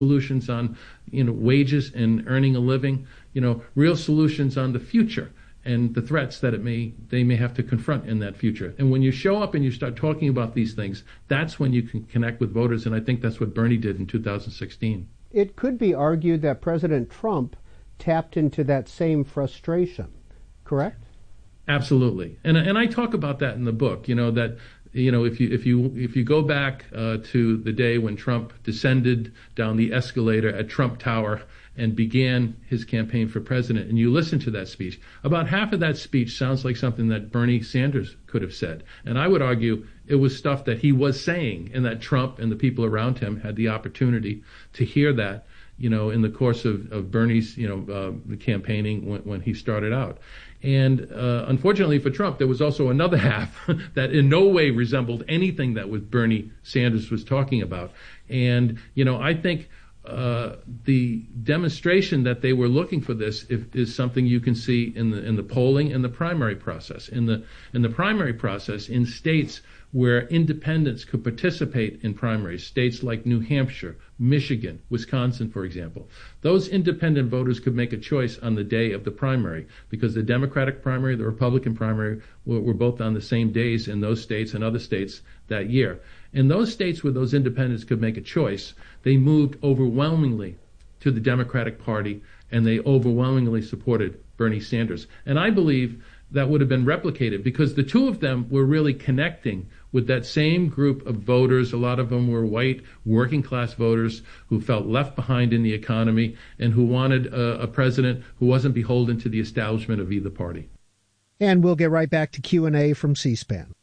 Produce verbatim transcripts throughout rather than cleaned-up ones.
solutions on, you know, wages and earning a living, you know, real solutions on the future and the threats that it may they may have to confront in that future. And when you show up and you start talking about these things, that's when you can connect with voters, and I think that's what Bernie did in two thousand sixteen. It could be argued that President Trump tapped into that same frustration, correct? Absolutely. And and I talk about that in the book, you know, that you know, if you if you if you go back uh, to the day when Trump descended down the escalator at Trump Tower and began his campaign for president, and you listen to that speech, about half of that speech sounds like something that Bernie Sanders could have said. And I would argue it was stuff that he was saying, and that Trump and the people around him had the opportunity to hear that, you know, in the course of, of Bernie's, you know, uh, campaigning when, when he started out. And uh, unfortunately for Trump, there was also another half that in no way resembled anything that was Bernie Sanders was talking about. And, you know, I think uh, the demonstration that they were looking for this if, is something you can see in the in the polling and the primary process. In the in the primary process, in states where independents could participate in primaries, states like New Hampshire, Michigan, Wisconsin, for example. Those independent voters could make a choice on the day of the primary, because the Democratic primary, the Republican primary were, were both on the same days in those states and other states that year. In those states where those independents could make a choice, they moved overwhelmingly to the Democratic Party, and they overwhelmingly supported Bernie Sanders. And I believe that would have been replicated because the two of them were really connecting with that same group of voters. A lot of them were white, working class voters who felt left behind in the economy and who wanted a, a president who wasn't beholden to the establishment of either party. And we'll get right back to Q and A from C-SPAN.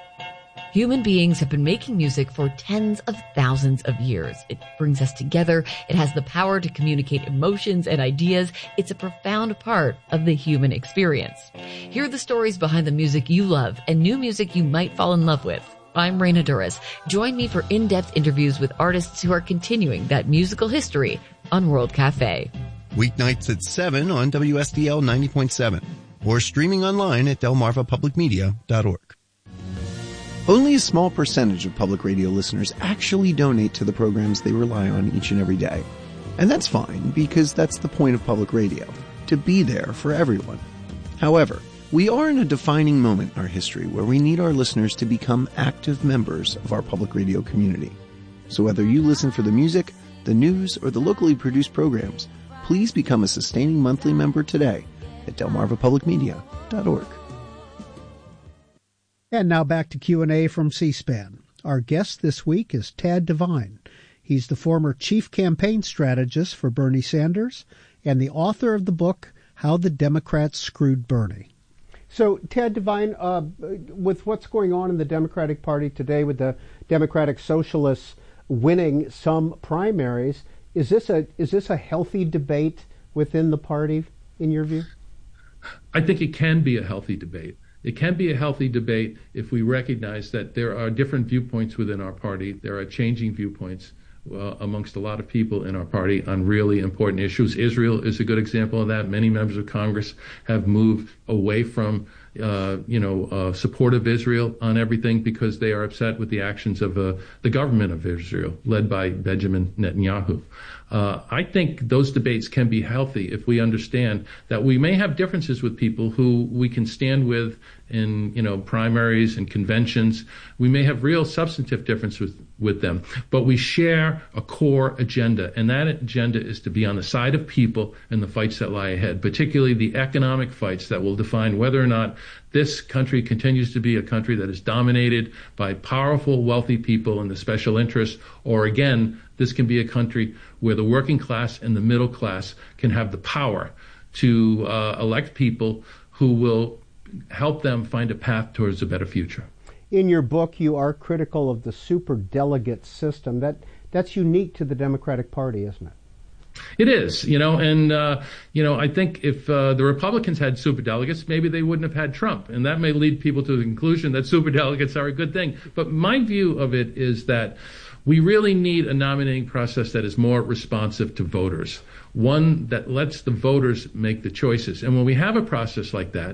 Human beings have been making music for tens of thousands of years. It brings us together. It has the power to communicate emotions and ideas. It's a profound part of the human experience. Hear the stories behind the music you love and new music you might fall in love with. I'm Raina Duras. Join me for in-depth interviews with artists who are continuing that musical history on World Cafe. Weeknights at seven on W S D L ninety point seven or streaming online at delmarva public media dot org. Only a small percentage of public radio listeners actually donate to the programs they rely on each and every day. And that's fine, because that's the point of public radio, to be there for everyone. However, we are in a defining moment in our history where we need our listeners to become active members of our public radio community. So whether you listen for the music, the news, or the locally produced programs, please become a sustaining monthly member today at delmarva public media dot org. And now back to Q and A from C-SPAN. Our guest this week is Tad Devine. He's the former chief campaign strategist for Bernie Sanders and the author of the book, How the Democrats Screwed Bernie. So, Tad Devine, uh, with what's going on in the Democratic Party today, with the Democratic Socialists winning some primaries, is this a is this a healthy debate within the party, in your view? I think it can be a healthy debate. It can be a healthy debate if we recognize that there are different viewpoints within our party. There are changing viewpoints uh, amongst a lot of people in our party on really important issues. Israel is a good example of that. Many members of Congress have moved away from, uh, you know, uh, support of Israel on everything because they are upset with the actions of uh, the government of Israel, led by Benjamin Netanyahu. Uh, I think those debates can be healthy if we understand that we may have differences with people who we can stand with in, you know, primaries and conventions. We may have real substantive differences with, with them, but we share a core agenda, and that agenda is to be on the side of people in the fights that lie ahead, particularly the economic fights that will define whether or not this country continues to be a country that is dominated by powerful, wealthy people and the special interests, or again, this can be a country where the working class and the middle class can have the power to uh, elect people who will help them find a path towards a better future. In your book, you are critical of the superdelegate system. That that's unique to the Democratic Party, isn't it? It is, you know, and, uh, you know, I think if uh, the Republicans had superdelegates, maybe they wouldn't have had Trump. And that may lead people to the conclusion that superdelegates are a good thing. But my view of it is that we really need a nominating process that is more responsive to voters, one that lets the voters make the choices. And when we have a process like that,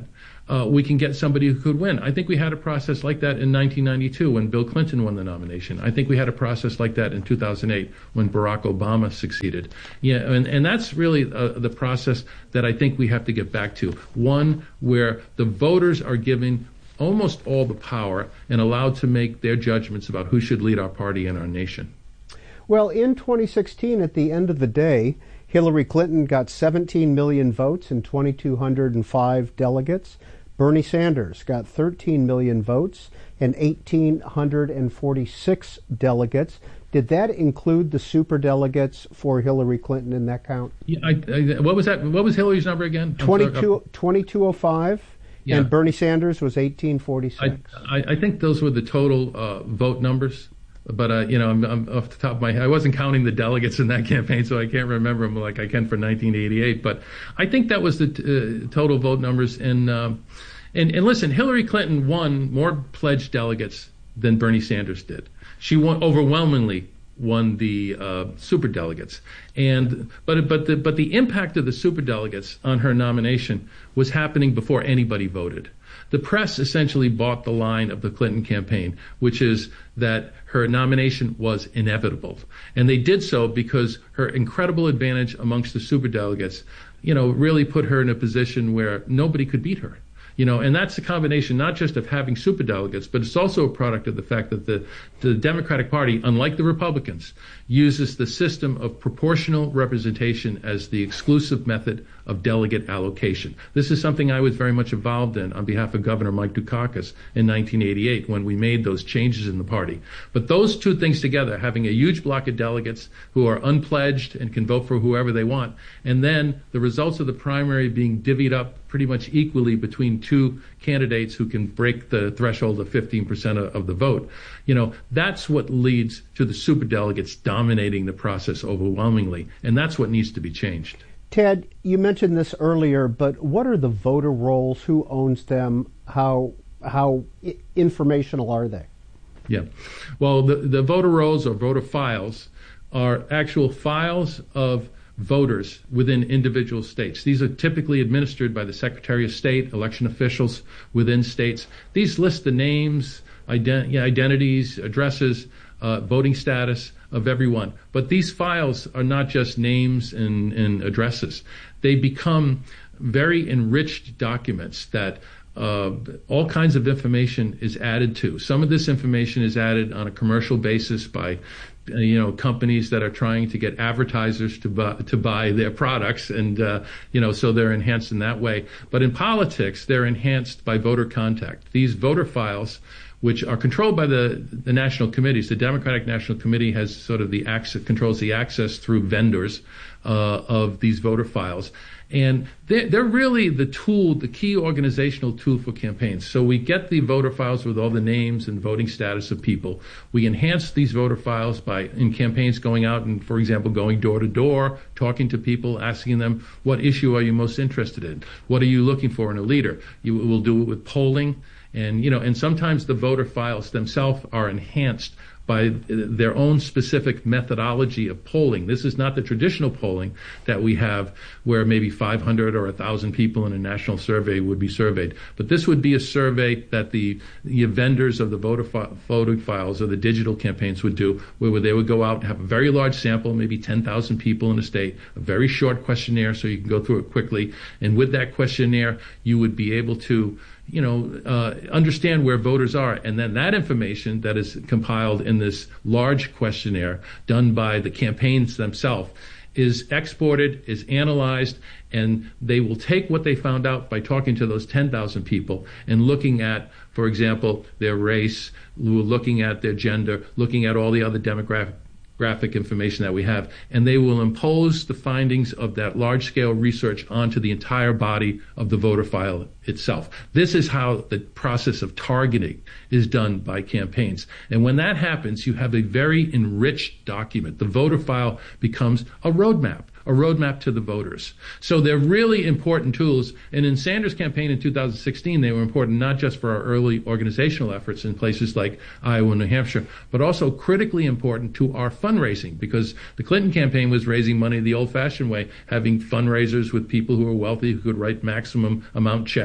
uh, we can get somebody who could win. I think we had a process like that in nineteen ninety-two when Bill Clinton won the nomination. I think we had a process like that in two thousand eight when Barack Obama succeeded. Yeah, and, and that's really uh, the process that I think we have to get back to. One where the voters are given almost all the power and allowed to make their judgments about who should lead our party and our nation. Well, in twenty sixteen, at the end of the day, Hillary Clinton got seventeen million votes and two thousand two hundred five delegates. Bernie Sanders got thirteen million votes and one thousand eight hundred forty-six delegates. Did that include the superdelegates for Hillary Clinton in that count? Yeah, I, I, what was that? What was Hillary's number again? twenty-two oh five. Yeah. And Bernie Sanders was eighteen forty-six. I, I, I think those were the total uh, vote numbers. But, uh, you know, I'm, I'm off the top of my head. I wasn't counting the delegates in that campaign, so I can't remember them like I can for nineteen eighty-eight. But I think that was the t- uh, total vote numbers. And, um, and, and listen, Hillary Clinton won more pledged delegates than Bernie Sanders did. She won overwhelmingly won the uh, superdelegates. And but but the but the impact of the superdelegates on her nomination was happening before anybody voted. The press essentially bought the line of the Clinton campaign, which is that her nomination was inevitable. And they did so because her incredible advantage amongst the superdelegates, you know, really put her in a position where nobody could beat her. You know, and that's a combination not just of having superdelegates, but it's also a product of the fact that the, the Democratic Party, unlike the Republicans, uses the system of proportional representation as the exclusive method of delegate allocation. This is something I was very much involved in on behalf of Governor Mike Dukakis in nineteen eighty-eight when we made those changes in the party. But those two things together, having a huge block of delegates who are unpledged and can vote for whoever they want, and then the results of the primary being divvied up pretty much equally between two candidates who can break the threshold of fifteen percent of, of the vote, you know, that's what leads to the superdelegates dominating the process overwhelmingly, and that's what needs to be changed. Ted, you mentioned this earlier, but what are the voter rolls? Who owns them? How how informational are they? Yeah, well, the, the voter rolls or voter files are actual files of voters within individual states. These are typically administered by the Secretary of State, election officials within states. These list the names, ident- yeah, identities, addresses, uh, voting status of everyone. But these files are not just names and, and addresses. They become very enriched documents that Uh, all kinds of information is added to. Some of this information is added on a commercial basis by, uh, you know, companies that are trying to get advertisers to buy, to buy their products, and uh, you know, so they're enhanced in that way. But in politics, they're enhanced by voter contact. These voter files, which are controlled by the, the national committees. The Democratic National Committee has sort of the access, controls the access through vendors uh, of these voter files. And they're, they're really the tool, the key organizational tool for campaigns. So we get the voter files with all the names and voting status of people. We enhance these voter files by, in campaigns, going out and, for example, going door to door, talking to people, asking them, what issue are you most interested in? What are you looking for in a leader? You will do it with polling. And, you know, and sometimes the voter files themselves are enhanced by their own specific methodology of polling. This is not the traditional polling that we have where maybe five hundred or one thousand people in a national survey would be surveyed. But this would be a survey that the, the vendors of the voter fi- voting files or the digital campaigns would do, where they would go out and have a very large sample, maybe ten thousand people in a state, a very short questionnaire so you can go through it quickly. And with that questionnaire, you would be able to you know, uh, understand where voters are. And then that information that is compiled in this large questionnaire done by the campaigns themselves is exported, is analyzed, and they will take what they found out by talking to those ten thousand people and looking at, for example, their race, looking at their gender, looking at all the other demographic graphic information that we have, and they will impose the findings of that large-scale research onto the entire body of the voter file itself. This is how the process of targeting is done by campaigns. And when that happens, you have a very enriched document. The voter file becomes a roadmap. a roadmap to the voters. So they're really important tools. And in Sanders' campaign in two thousand sixteen, they were important not just for our early organizational efforts in places like Iowa and New Hampshire, but also critically important to our fundraising, because the Clinton campaign was raising money the old-fashioned way, having fundraisers with people who were wealthy, who could write maximum amount checks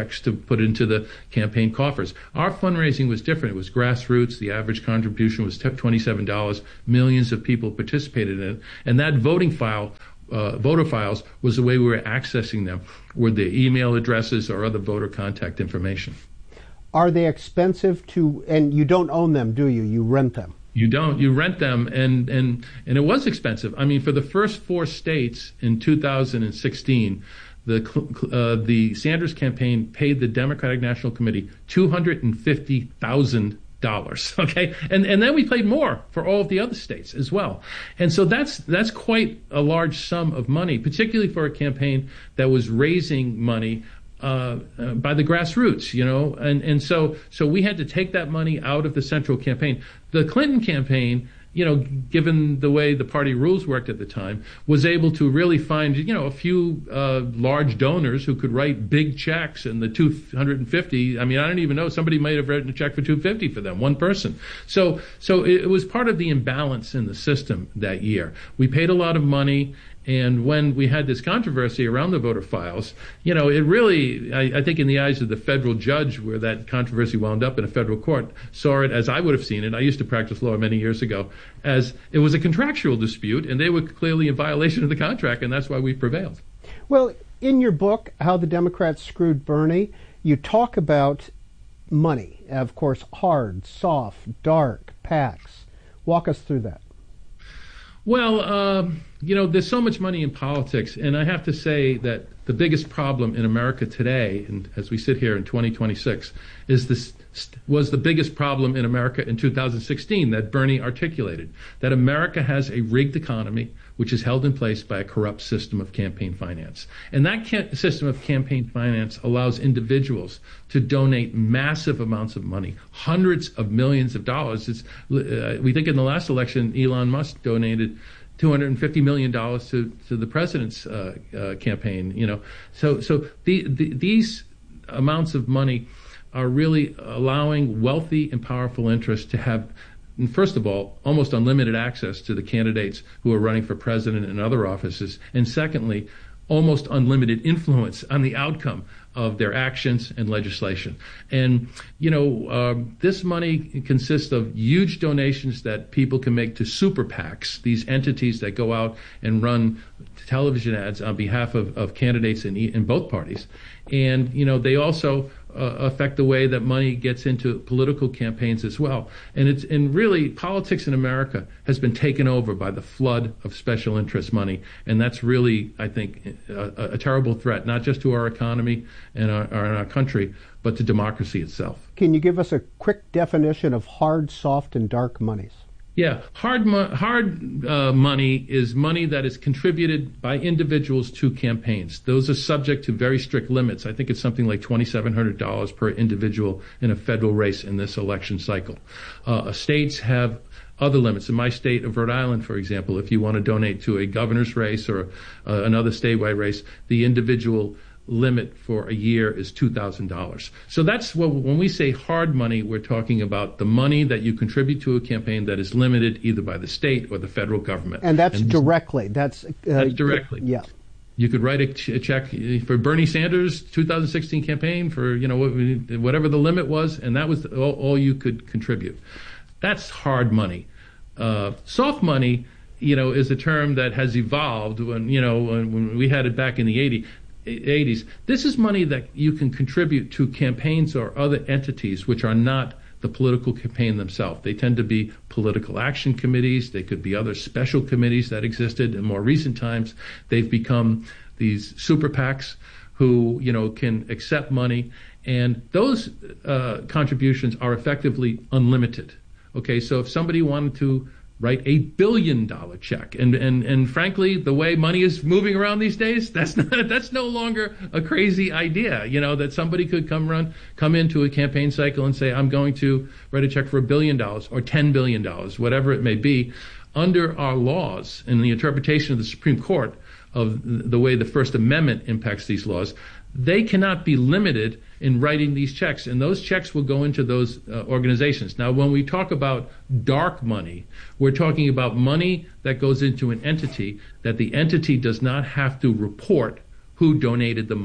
checks to put into the campaign coffers. Our fundraising was different. It was grassroots. The average contribution was twenty-seven dollars. Millions of people participated in it. And that voting file, uh, voter files, was the way we were accessing them, were the email addresses or other voter contact information. Are they expensive to, and you don't own them, do you? You rent them. You don't. You rent them, and, and, and it was expensive. I mean, for the first four states in two thousand sixteen, the uh, the Sanders campaign paid the Democratic National Committee two hundred fifty thousand dollars. Okay, and and then we paid more for all of the other states as well. And so that's that's quite a large sum of money, particularly for a campaign that was raising money Uh, uh, by the grassroots, you know, and and so so we had to take that money out of the central campaign. The Clinton campaign, you know, given the way the party rules worked at the time, was able to really find, you know, a few uh, large donors who could write big checks, and the two hundred fifty. I mean, I don't even know. Somebody might have written a check for two hundred fifty for them, one person. So so it, it was part of the imbalance in the system that year. We paid a lot of money. And when we had this controversy around the voter files, you know, it really, I, I think in the eyes of the federal judge where that controversy wound up in a federal court, saw it as I would have seen it. I used to practice law many years ago, as it was a contractual dispute, and they were clearly in violation of the contract, and that's why we prevailed. Well, in your book, How the Democrats Screwed Bernie, you talk about money, of course, hard, soft, dark, PACs. Walk us through that. Well, um, you know, there's so much money in politics, and I have to say that the biggest problem in America today, and as we sit here in twenty twenty-six, is this was the biggest problem in America in two thousand sixteen that Bernie articulated, that America has a rigged economy which is held in place by a corrupt system of campaign finance. And that ca- system of campaign finance allows individuals to donate massive amounts of money, hundreds of millions of dollars. It's, uh, we think in the last election, Elon Musk donated two hundred fifty million dollars to, to the president's uh, uh, campaign. You know, so so the, the, these amounts of money are really allowing wealthy and powerful interests to have, first of all, almost unlimited access to the candidates who are running for president and other offices, and secondly, almost unlimited influence on the outcome of their actions and legislation. And, you know, um, this money consists of huge donations that people can make to super PACs, these entities that go out and run television ads on behalf of, of candidates in, in both parties. And, you know, they also uh, affect the way that money gets into political campaigns as well. And it's and really politics in America has been taken over by the flood of special interest money. And that's really, I think, a, a terrible threat, not just to our economy and our, our, our country, but to democracy itself. Can you give us a quick definition of hard, soft, and dark monies? Yeah, hard mo- hard uh, money is money that is contributed by individuals to campaigns. Those are subject to very strict limits. I think it's something like twenty-seven hundred dollars per individual in a federal race in this election cycle. Uh, states have other limits. In my state of Rhode Island, for example, if you want to donate to a governor's race or uh, another statewide race, the individual limit for a year is two thousand dollars. So that's what, when we say hard money, we're talking about the money that you contribute to a campaign that is limited either by the state or the federal government. And that's and directly. That's, uh, that's directly. Yeah. You could write a, ch- a check for Bernie Sanders' two thousand sixteen campaign for, you know, whatever the limit was, and that was all, all you could contribute. That's hard money. Uh, soft money, you know, is a term that has evolved when, you know, when, when we had it back in the eighties. eighties. This is money that you can contribute to campaigns or other entities which are not the political campaign themselves. They tend to be political action committees. They could be other special committees that existed in more recent times. They've become these super PACs who, you know, can accept money, and those uh, contributions are effectively unlimited. Okay, so if somebody wanted to write a billion dollar check. And, and, and frankly, the way money is moving around these days, that's not, that's no longer a crazy idea, you know, that somebody could come run, come into a campaign cycle and say, I'm going to write a check for a billion dollars or ten billion dollars, whatever it may be. Under our laws and the interpretation of the Supreme Court of the way the First Amendment impacts these laws, they cannot be limited in writing these checks, and those checks will go into those uh, organizations. Now, when we talk about dark money, we're talking about money that goes into an entity that the entity does not have to report who donated the money.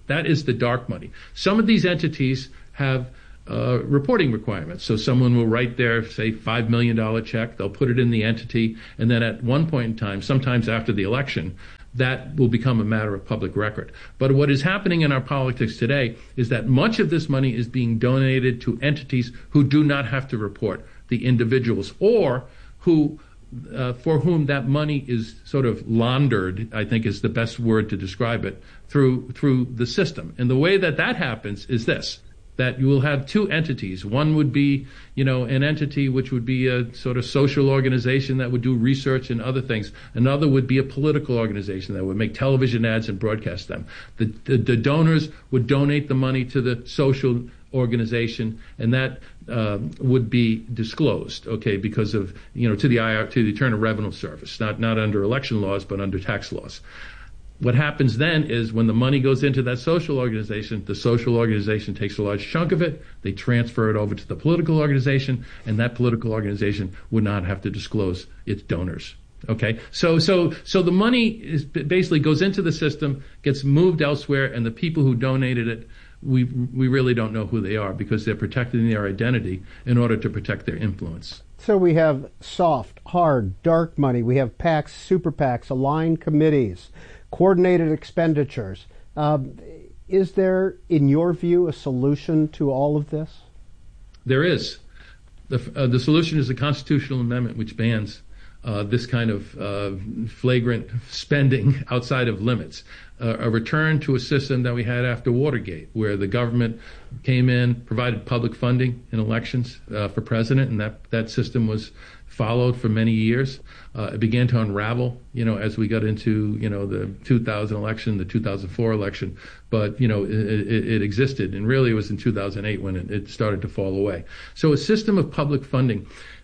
That is the dark money. Some of these entities have uh, reporting requirements. So someone will write their, say, five million dollars check. They'll put it in the entity. And then at one point in time, sometimes after the election, that will become a matter of public record. But what is happening in our politics today is that much of this money is being donated to entities who do not have to report, the individuals, or who uh, for whom that money is sort of laundered, I think is the best word to describe it, through through the system. And the way that that happens is this, that you will have two entities. One would be, you know, an entity which would be a sort of social organization that would do research and other things. Another would be a political organization that would make television ads and broadcast them. The, the, the donors would donate the money to the social organization, and that uh, would be disclosed, okay, because of, you know, to the I R, to the Internal Revenue Service, not not under election laws, but under tax laws. What happens then is when the money goes into that social organization, the social organization takes a large chunk of it, they transfer it over to the political organization, and that political organization would not have to disclose its donors. Okay, so so so the money is basically goes into the system, gets moved elsewhere, and the people who donated it, we we really don't know who they are because they're protecting their identity in order to protect their influence. So we have soft, hard, dark money. We have PACs, super PACs, aligned committees, coordinated expenditures. Uh, is there, in your view, a solution to all of this? There is. The, uh, the solution is a constitutional amendment which bans uh, this kind of uh, flagrant spending outside of limits. Uh, a return to a system that we had after Watergate, where the government came in, provided public funding in elections uh, for president, and that, that system was followed for many years. Uh, it began to unravel, you know, as we got into, you know, the two thousand election, the two thousand four election. But, you know, it, it, it existed, and really it was in two thousand eight when it, it started to fall away. So a system of public funding,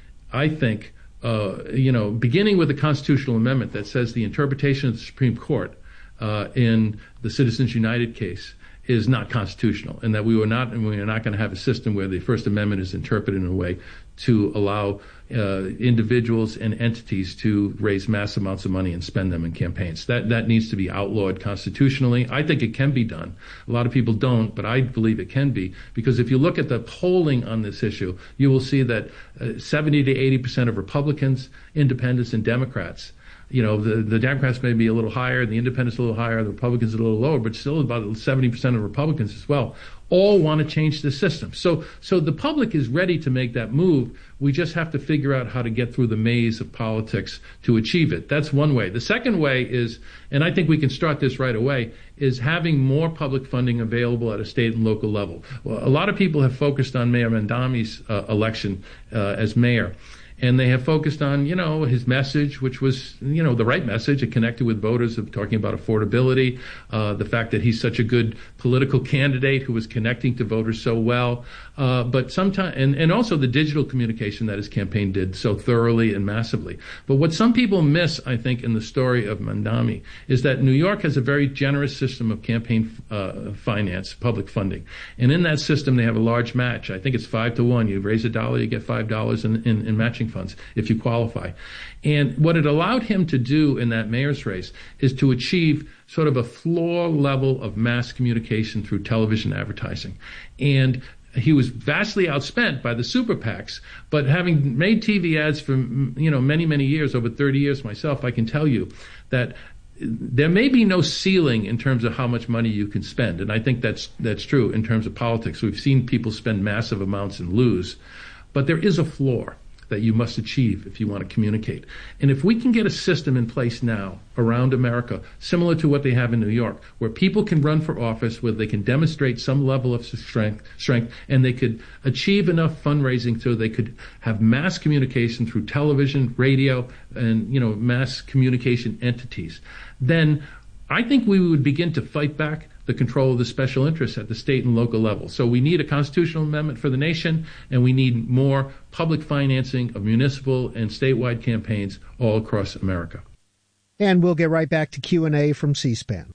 I think, uh, you know, beginning with a constitutional amendment that says the interpretation of the Supreme Court uh, in the Citizens United case is not constitutional, and that we were not, and we are not going to have a system where the First Amendment is interpreted in a way to allow uh, individuals and entities to raise mass amounts of money and spend them in campaigns. That that needs to be outlawed constitutionally. I think it can be done. A lot of people don't, but I believe it can be, because if you look at the polling on this issue, you will see that uh, seventy to eighty percent of Republicans, independents, and Democrats, you know, the, the Democrats may be a little higher, the independents a little higher, the Republicans a little lower, but still about seventy percent of Republicans as well, all want to change the system. So, so the public is ready to make that move. We just have to figure out how to get through the maze of politics to achieve it. That's one way. The second way is, and I think we can start this right away, is having more public funding available at a state and local level. Well, a lot of people have focused on Mayor Mamdani's uh, election uh, as mayor. And they have focused on, you know, his message, which was, you know, the right message. It connected with voters of talking about affordability, uh, the fact that he's such a good political candidate who was connecting to voters so well. Uh, but sometimes, and, and also the digital communication that his campaign did so thoroughly and massively. But what some people miss, I think, in the story of Mamdani is that New York has a very generous system of campaign uh, finance, public funding. And in that system, they have a large match. I think it's five to one. You raise a dollar, you get five dollars in, in, in matching funds if you qualify. And what it allowed him to do in that mayor's race is to achieve sort of a floor level of mass communication through television advertising. And he was vastly outspent by the super PACs, but having made T V ads for, you know, many, many years, over thirty years myself, I can tell you that there may be no ceiling in terms of how much money you can spend. And I think that's that's true in terms of politics. We've seen people spend massive amounts and lose, but there is a floor that you must achieve if you want to communicate. And if we can get a system in place now around America, similar to what they have in New York, where people can run for office, where they can demonstrate some level of strength, strength, and they could achieve enough fundraising so they could have mass communication through television, radio, and, you know, mass communication entities, then I think we would begin to fight back the control of the special interests at the state and local level. So we need a constitutional amendment for the nation, and we need more public financing of municipal and statewide campaigns all across America. And we'll get right back to Q and A from C-SPAN.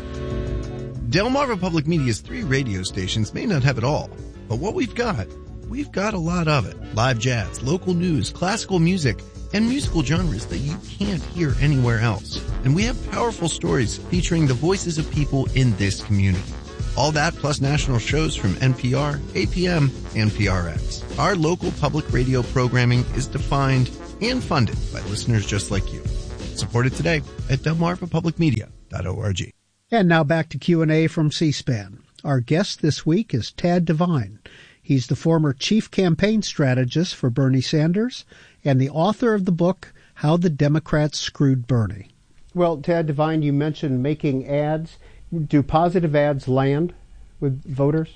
Delmarva Public Media's three radio stations may not have it all, but what we've got, we've got a lot of it. Live jazz, local news, classical music, and musical genres that you can't hear anywhere else. And we have powerful stories featuring the voices of people in this community. All that plus national shows from N P R, A P M, and P R X. Our local public radio programming is defined and funded by listeners just like you. Support it today at delmarva public media dot org. And now back to Q and A from C-SPAN. Our guest this week is Tad Devine. He's the former chief campaign strategist for Bernie Sanders and the author of the book, How the Democrats Screwed Bernie. Well, Tad Devine, you mentioned making ads. Do positive ads land with voters?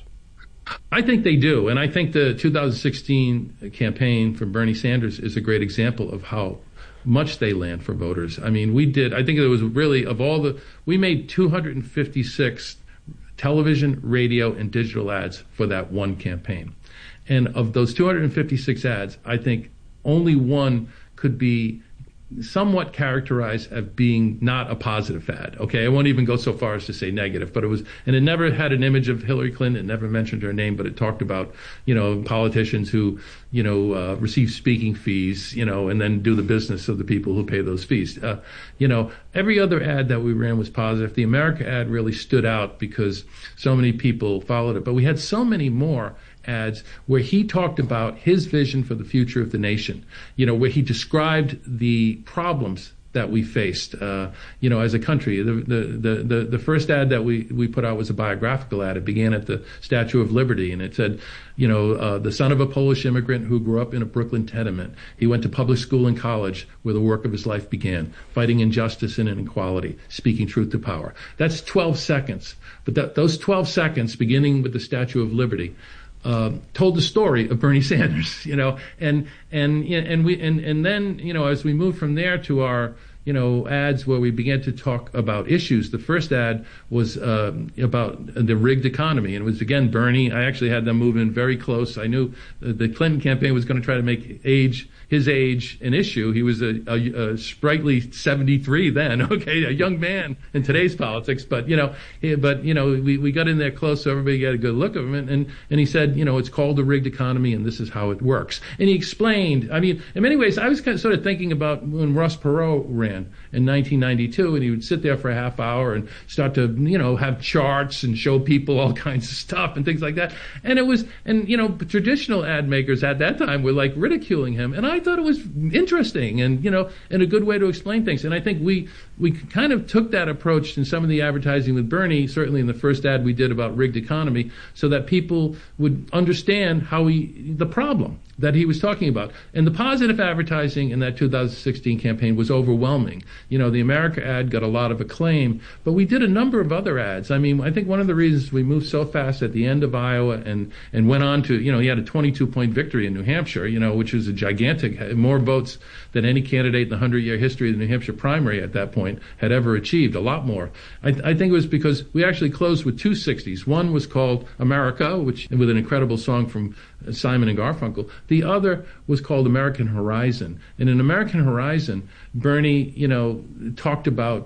I think they do, and I think the two thousand sixteen campaign for Bernie Sanders is a great example of how much they land for voters. I mean, we did, I think it was really, of all the, we made two hundred fifty-six television, radio, and digital ads for that one campaign. And of those two hundred fifty-six ads, I think only one could be somewhat characterized as being not a positive ad. Okay, I won't even go so far as to say negative, but it was, and it never had an image of Hillary Clinton. It never mentioned her name, but it talked about, you know, politicians who, you know, uh, receive speaking fees, you know, and then do the business of the people who pay those fees. Uh, you know, every other ad that we ran was positive. The America ad really stood out because so many people followed it, but we had so many more ads where he talked about his vision for the future of the nation, you know, where he described the problems that we faced, uh, you know, as a country. The, the, the, the first ad that we, we put out was a biographical ad. It began at the Statue of Liberty, and it said, you know, uh, the son of a Polish immigrant who grew up in a Brooklyn tenement. He went to public school and college where the work of his life began, fighting injustice and inequality, speaking truth to power. That's twelve seconds. But that, those twelve seconds, beginning with the Statue of Liberty, Uh, told the story of Bernie Sanders, you know, and and and we and and then, you know, as we moved from there to our, you know, ads where we began to talk about issues. The first ad was uh, about the rigged economy, and it was again Bernie. I actually had them move in very close. I knew the Clinton campaign was going to try to make age his age an issue. He was a, a, a sprightly seventy-three then, okay, a young man in today's politics. But, you know, he, but, you know, we, we got in there close so everybody got a good look of him. And, and, and he said, you know, it's called the rigged economy and this is how it works. And he explained, I mean, in many ways, I was kind of sort of thinking about when Ross Perot ran in nineteen ninety-two, and he would sit there for a half hour and start to, you know, have charts and show people all kinds of stuff and things like that. And it was, and, you know, traditional ad makers at that time were like ridiculing him. And I thought it was interesting and, you know, and a good way to explain things. And I think we we kind of took that approach in some of the advertising with Bernie, certainly in the first ad we did about rigged economy, so that people would understand how he, the problem that he was talking about. And the positive advertising in that two thousand sixteen campaign was overwhelming. You know, the America ad got a lot of acclaim, but we did a number of other ads. I mean, I think one of the reasons we moved so fast at the end of Iowa and, and went on to, you know, he had a twenty-two point victory in New Hampshire, you know, which was a gigantic, more votes than any candidate in the hundred-year history of the New Hampshire primary at that point had ever achieved, a lot more. I, I think it was because we actually closed with two sixties. One was called America, which with an incredible song from Simon and Garfunkel. The other was called American Horizon. And in American Horizon, Bernie, you know, talked about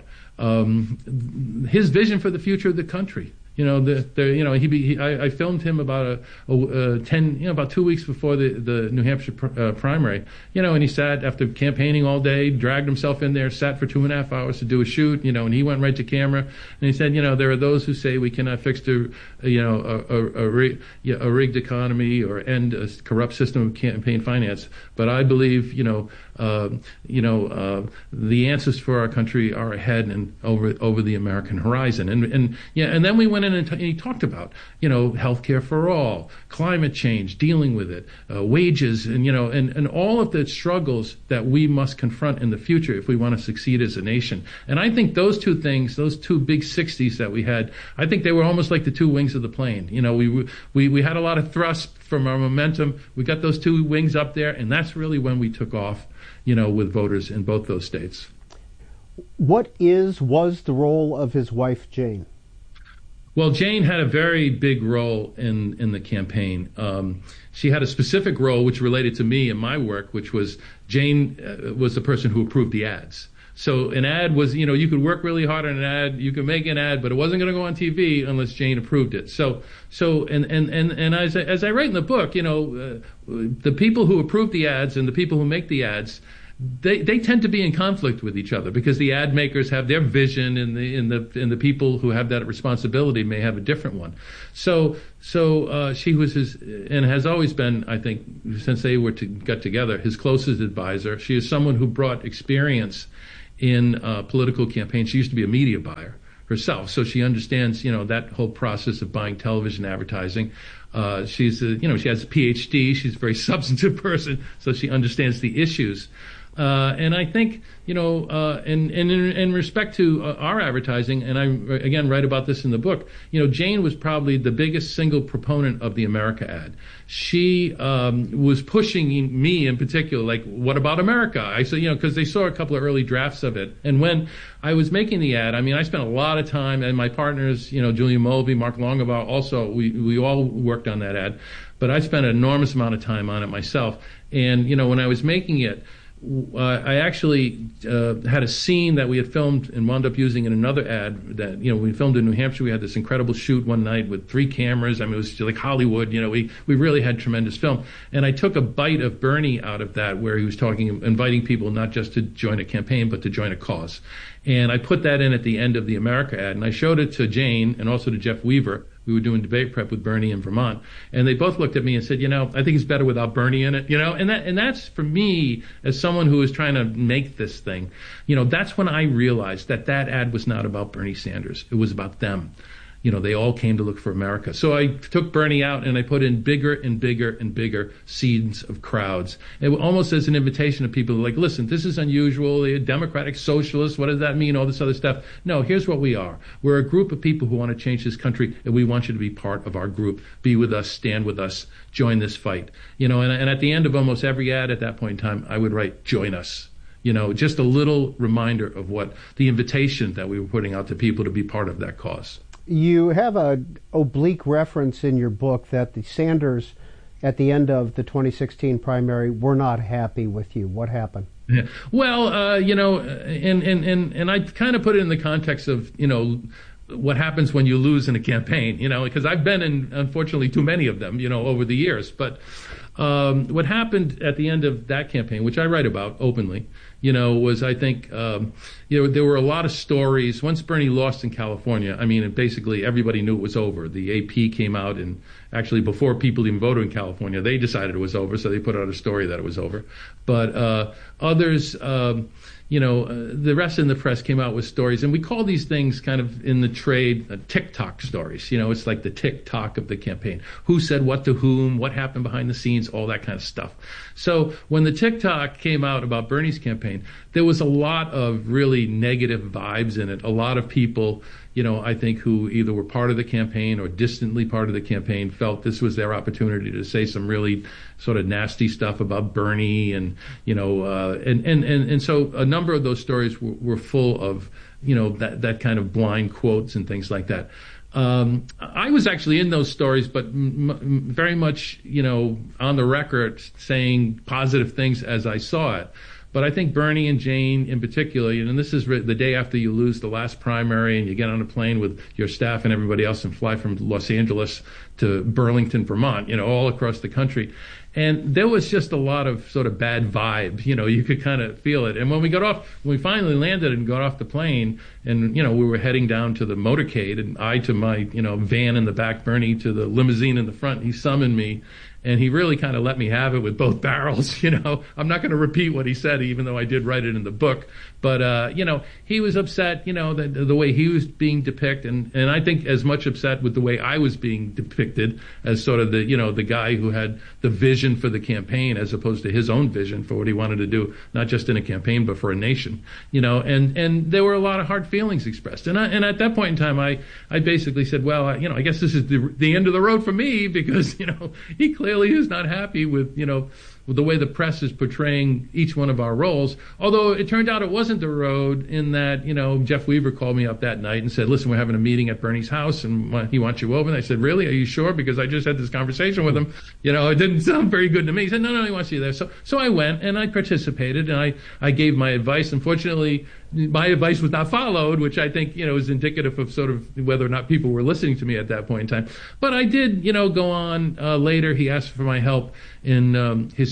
um, his vision for the future of the country. You know, the, the you know he, he I, I filmed him about a, a, a ten you know about two weeks before the the New Hampshire pr- uh, primary. You know, and he sat after campaigning all day, dragged himself in there, sat for two and a half hours to do a shoot. You know, and he went right to camera and he said, you know, there are those who say we cannot fix the you know a a, a, a rigged economy or end a corrupt system of campaign finance, but I believe you know uh, you know uh, the answers for our country are ahead and over over the American horizon. And and yeah, and then we went. And he talked about, you know, healthcare for all, climate change, dealing with it, uh, wages, and, you know, and, and all of the struggles that we must confront in the future if we want to succeed as a nation. And I think those two things, those two big sixties that we had, I think they were almost like the two wings of the plane. You know, we we we had a lot of thrust from our momentum. We got those two wings up there, and that's really when we took off, you know, with voters in both those states. What is, was the role of his wife, Jane? Well, Jane had a very big role in, in the campaign. Um, she had a specific role which related to me and my work, which was Jane uh, was the person who approved the ads. So an ad was, you know, you could work really hard on an ad, you could make an ad, but it wasn't going to go on T V unless Jane approved it. So, so, and, and, and, and as I, as I write in the book, you know, uh, the people who approve the ads and the people who make the ads they they tend to be in conflict with each other because the ad makers have their vision and the and the and the people who have that responsibility may have a different one. So so uh, she was his and has always been, I think, since they were to got together, his closest advisor. She is someone who brought experience in uh, political campaigns. She used to be a media buyer herself, so she understands, you know, that whole process of buying television advertising. Uh, she's, a, you know, she has a P H D. She's a very substantive person, so she understands the issues. Uh, and I think, you know, uh, and, and in, in respect to uh, our advertising, and I, again, write about this in the book, you know, Jane was probably the biggest single proponent of the America ad. She um, was pushing me in particular, like, what about America? I said, you know, because they saw a couple of early drafts of it. And when I was making the ad, I mean, I spent a lot of time, and my partners, you know, Julian Mulvey, Mark Longabaugh, also, we, we all worked on that ad. But I spent an enormous amount of time on it myself. And, you know, when I was making it, Uh, I actually uh, had a scene that we had filmed and wound up using in another ad that, you know, we filmed in New Hampshire. We had this incredible shoot one night with three cameras. I mean, it was like Hollywood. You know, we, we really had tremendous film. And I took a bite of Bernie out of that where he was talking, inviting people not just to join a campaign, but to join a cause. And I put that in at the end of the America ad. And I showed it to Jane and also to Jeff Weaver. We were doing debate prep with Bernie in Vermont, and they both looked at me and said, you know, I think it's better without Bernie in it, you know, and that, and that's for me as someone who is trying to make this thing, you know, that's when I realized that that ad was not about Bernie Sanders. It was about them. You know, they all came to look for America. So I took Bernie out and I put in bigger and bigger and bigger seeds of crowds. It almost as an invitation to people like, listen, this is unusual. They're democratic socialists. What does that mean? All this other stuff. No, here's what we are. We're a group of people who want to change this country, and we want you to be part of our group. Be with us, stand with us, join this fight. You know, and, and at the end of almost every ad at that point in time, I would write, join us. You know, just a little reminder of what the invitation that we were putting out to people to be part of that cause. You have a oblique reference in your book that the Sanders, at the end of the twenty sixteen primary, were not happy with you. What happened? Yeah. Well, uh, you know, and, and, and, and I kind of put it in the context of, you know, what happens when you lose in a campaign, you know, because I've been in, unfortunately, too many of them, you know, over the years. But um, what happened at the end of that campaign, which I write about openly, you know, was I think, um, you know, there were a lot of stories. Once Bernie lost in California, I mean, basically everybody knew it was over. The A P came out, and actually before people even voted in California, they decided it was over, so they put out a story that it was over. But uh, others, um, you know, uh, the rest in the press came out with stories, and we call these things kind of in the trade uh, TikTok stories. You know, it's like the TikTok of the campaign. Who said what to whom, what happened behind the scenes, all that kind of stuff. So when the TikTok came out about Bernie's campaign, there was a lot of really negative vibes in it. A lot of people, you know, I think who either were part of the campaign or distantly part of the campaign felt this was their opportunity to say some really sort of nasty stuff about Bernie, and, you know, uh, and, and, and, and so a number of those stories were, were full of, you know, that, that kind of blind quotes and things like that. Um, I was actually in those stories, but m- m- very much, you know, on the record saying positive things as I saw it. But I think Bernie and Jane in particular, and this is the day after you lose the last primary and you get on a plane with your staff and everybody else and fly from Los Angeles to Burlington, Vermont, you know, all across the country. And there was just a lot of sort of bad vibe, you know, you could kind of feel it. And when we got off, when we finally landed and got off the plane and, you know, we were heading down to the motorcade, and I to my, you know, van in the back, Bernie to the limousine in the front, he summoned me. And he really kind of let me have it with both barrels, you know. I'm not going to repeat what he said, even though I did write it in the book. But, uh, you know, he was upset, you know, the, the way he was being depicted. And, and I think as much upset with the way I was being depicted as sort of the, you know, the guy who had the vision for the campaign as opposed to his own vision for what he wanted to do, not just in a campaign, but for a nation, you know. And, and there were a lot of hard feelings expressed. And I, and at that point in time, I, I basically said, well, I, you know, I guess this is the, the end of the road for me because, you know, he clearly is not happy with, you know, with the way the press is portraying each one of our roles. Although it turned out it wasn't the road, in that, you know, Jeff Weaver called me up that night and said, listen, we're having a meeting at Bernie's house and he wants you over. And I said, really? Are you sure? Because I just had this conversation with him. You know, it didn't sound very good to me. He said, no, no, he wants you there. So, so I went and I participated and I, I gave my advice. Unfortunately, my advice was not followed, which I think, you know, is indicative of sort of whether or not people were listening to me at that point in time. But I did, you know, go on uh, later. He asked for my help in um, his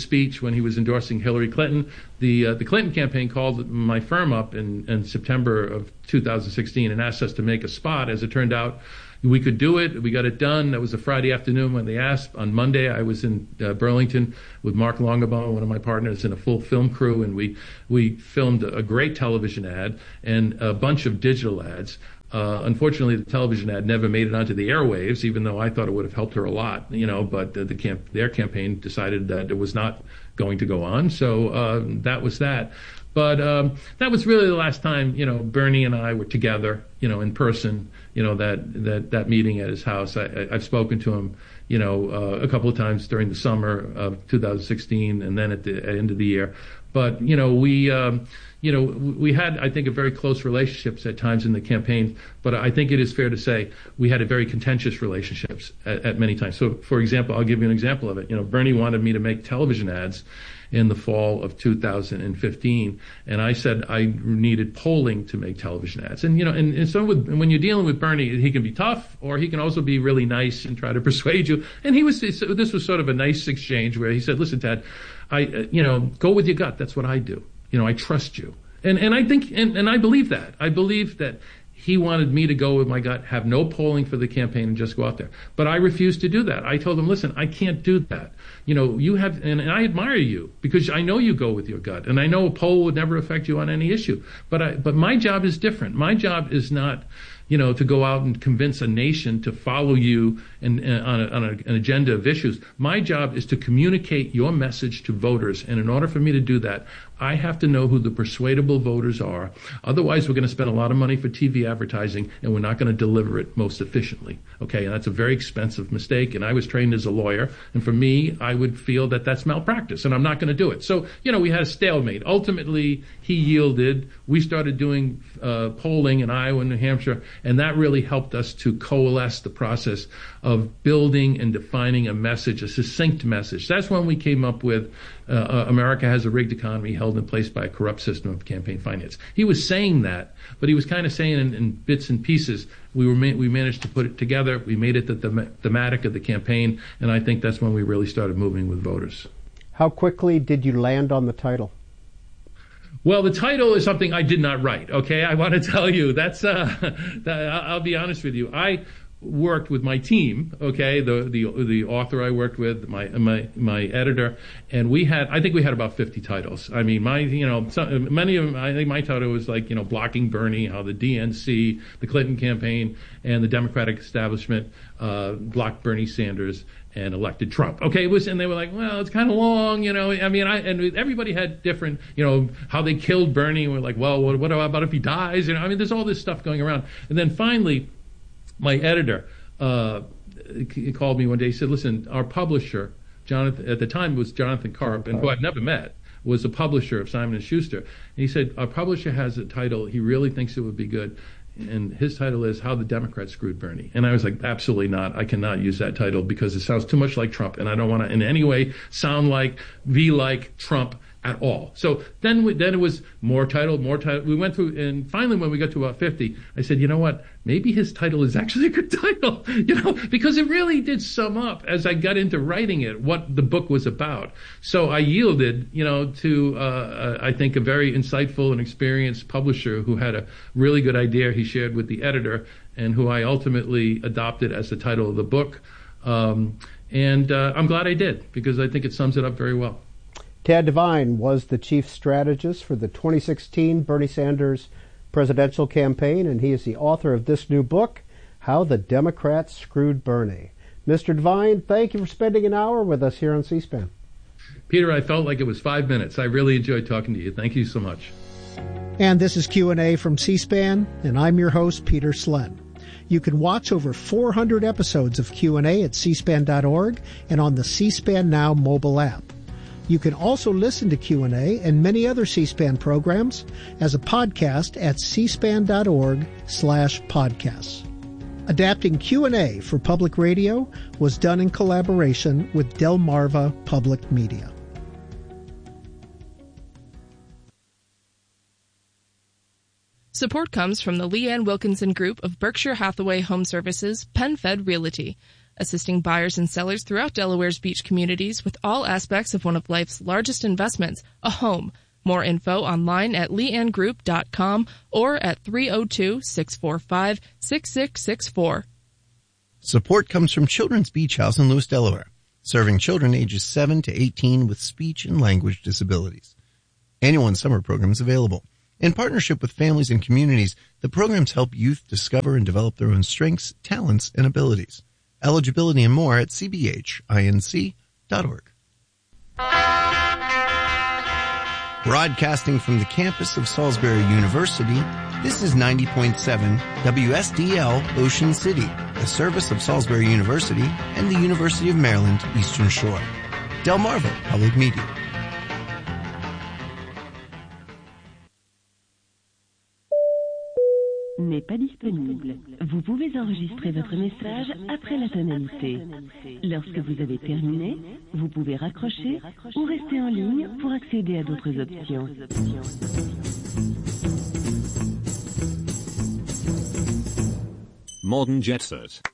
speech when he was endorsing Hillary Clinton. The uh, the Clinton campaign called my firm up in, in September of two thousand sixteen and asked us to make a spot. As it turned out, we could do it. We got it done. That was a Friday afternoon when they asked. On Monday, I was in uh, Burlington with Mark Longabaugh, one of my partners, and a full film crew, and we we filmed a great television ad and a bunch of digital ads. Uh, unfortunately, the television ad never made it onto the airwaves, even though I thought it would have helped her a lot, you know, but uh, the camp, their campaign decided that it was not going to go on. So uh, that was that. But um, that was really the last time, you know, Bernie and I were together, you know, in person, you know, that that, that meeting at his house. I, I, I've spoken to him, you know, uh, a couple of times during the summer of two thousand sixteen and then at the, at the end of the year. But, you know, we, um, you know, we had, I think, a very close relationships at times in the campaign. But I think it is fair to say we had a very contentious relationships at, at many times. So, for example, I'll give you an example of it. You know, Bernie wanted me to make television ads in the fall of two thousand fifteen, and I said I needed polling to make television ads. And you know, and, and so with, when you're dealing with Bernie, he can be tough, or he can also be really nice and try to persuade you. And he was this was sort of a nice exchange where he said, "Listen, Ted, I you know go with your gut. That's what I do. You know, I trust you." And and I think and, and I believe that. I believe that. He wanted me to go with my gut, have no polling for the campaign, and just go out there. But I refused to do that. I told him, listen, I can't do that. You know, you have, and, and I admire you because I know you go with your gut, and I know a poll would never affect you on any issue. But I, but my job is different. My job is not, you know, to go out and convince a nation to follow you and, and on, a, on a, an agenda of issues. My job is to communicate your message to voters, and in order for me to do that, I have to know who the persuadable voters are. Otherwise, we're going to spend a lot of money for T V advertising, and we're not going to deliver it most efficiently. Okay, and that's a very expensive mistake. And I was trained as a lawyer, and for me, I would feel that that's malpractice, and I'm not going to do it. So, you know, we had a stalemate. Ultimately, he yielded. We started doing uh, polling in Iowa and New Hampshire, and that really helped us to coalesce the process of building and defining a message, a succinct message. That's when we came up with uh, America has a rigged economy held in place by a corrupt system of campaign finance. He was saying that, but he was kind of saying in, in bits and pieces. We were ma- we managed to put it together. We made it the them- thematic of the campaign, and I think that's when we really started moving with voters. How quickly did you land on the title? Well, the title is something I did not write. Okay, I want to tell you that's. Uh, that, I'll be honest with you. I worked with my team. Okay, the the the author I worked with, my my my editor, and we had. I think we had about fifty titles. I mean, my you know some, many of them. I think my title was like you know blocking Bernie, how the D N C, the Clinton campaign, and the Democratic establishment uh, blocked Bernie Sanders and elected Trump. Okay, it was, and they were like, well, it's kind of long, you know. I mean, I and everybody had different, you know, how they killed Bernie. We're like, well, what, what about if he dies? You know, I mean, there's all this stuff going around. And then finally, my editor uh, called me one day. He said, listen, our publisher, Jonathan, at the time it was Jonathan Karp, and who I've never met, was a publisher of Simon and Schuster. And he said, our publisher has a title. He really thinks it would be good. And his title is How the Democrats Screwed Bernie. And I was like, absolutely not. I cannot use that title because it sounds too much like Trump, and I don't want to in any way sound like, be like Trump at all. So then we, then it was more title, more title. We went through, and finally when we got to about fifty, I said, you know what? Maybe his title is actually a good title, you know, because it really did sum up, as I got into writing it, what the book was about. So I yielded, you know, to, uh, I think, a very insightful and experienced publisher who had a really good idea he shared with the editor, and who I ultimately adopted as the title of the book. Um, and uh, I'm glad I did, because I think it sums it up very well. Tad Devine was the chief strategist for the twenty sixteen Bernie Sanders presidential campaign, and he is the author of this new book, How the Democrats Screwed Bernie. Mister Devine, thank you for spending an hour with us here on C-SPAN. Peter, I felt like it was five minutes. I really enjoyed talking to you. Thank you so much. And this is Q and A from C-SPAN, and I'm your host, Peter Slen. You can watch over four hundred episodes of Q and A at c span dot org and on the C-SPAN Now mobile app. You can also listen to Q and A and many other C-SPAN programs as a podcast at c span dot org slash podcasts. Adapting Q and A for public radio was done in collaboration with Delmarva Public Media. Support comes from the Leanne Wilkinson Group of Berkshire Hathaway Home Services, PenFed Realty. assisting buyers and sellers throughout Delaware's beach communities with all aspects of one of life's largest investments, a home. More info online at leanne group dot com or at three oh two, six four five, six six six four. Support comes from Children's Beach House in Lewis, Delaware, serving children ages seven to eighteen with speech and language disabilities. Annual and summer programs available. In partnership with families and communities, the programs help youth discover and develop their own strengths, talents, and abilities. Eligibility and more at c b h inc dot org. Broadcasting from the campus of Salisbury University, this is ninety point seven W S D L Ocean City, a service of Salisbury University and the University of Maryland Eastern Shore. Delmarva Public Media. N'est pas disponible. Vous pouvez enregistrer votre message après la tonalité. Lorsque vous avez terminé, vous pouvez raccrocher ou rester en ligne pour accéder à d'autres options. Modern Jet Set.